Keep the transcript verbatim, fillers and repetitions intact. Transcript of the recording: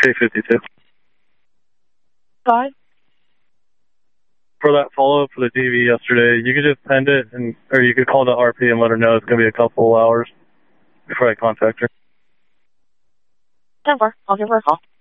K fifty-two. Fine. For that follow-up for the D V yesterday, you could just send it, and or you could call the R P and let her know it's going to be a couple hours before I contact her. ten four. I'll give her a call.